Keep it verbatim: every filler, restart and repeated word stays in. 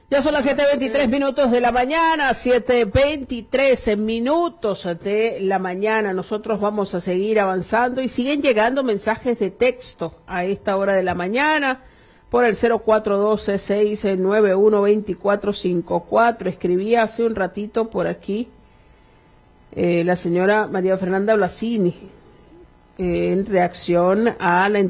Ya son las siete veintitrés minutos de la mañana, siete veintitrés minutos de la mañana. Nosotros vamos a seguir avanzando y siguen llegando mensajes de texto a esta hora de la mañana por el cero cuatro uno dos, seis nueve uno, dos cuatro cinco cuatro. Escribí hace un ratito por aquí eh, la señora María Fernanda Blasini eh, en reacción a la